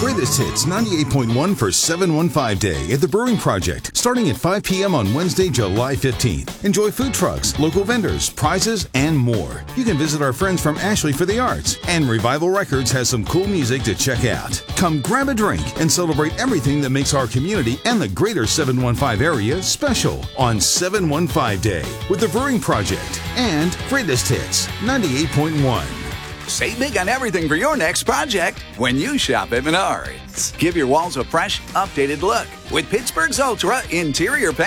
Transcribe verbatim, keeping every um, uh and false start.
Greatest Hits ninety-eight point one for seven one five Day at the Brewing Project, starting at five p.m. on Wednesday, July fifteenth. Enjoy food trucks, local vendors, prizes, and more. You can visit our friends from Ashley for the Arts, and Revival Records has some cool music to check out. Come grab a drink and celebrate everything that makes our community and the greater seven one five area special on seven one five Day with the Brewing Project and Greatest Hits ninety-eight point one. Save big on everything for your next project when you shop at Menards. Give your walls a fresh, updated look with Pittsburgh's Ultra Interior Paint.